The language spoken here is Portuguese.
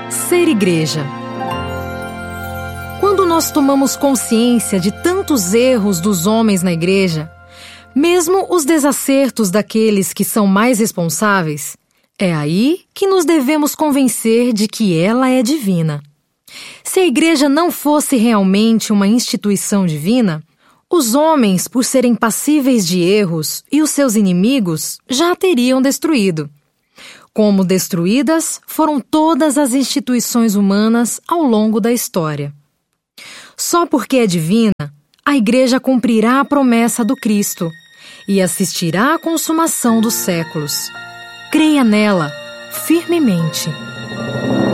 Ser igreja. Quando nós tomamos consciência de tantos erros dos homens na igreja, mesmo os desacertos daqueles que são mais responsáveis, é aí que nos devemos convencer de que ela é divina. Se a igreja não fosse realmente uma instituição divina, os homens, por serem passíveis de erros, e os seus inimigos já a teriam destruído. Como destruídas foram todas as instituições humanas ao longo da história. Só porque é divina, a igreja cumprirá a promessa do Cristo e assistirá à consumação dos séculos. Creia nela firmemente.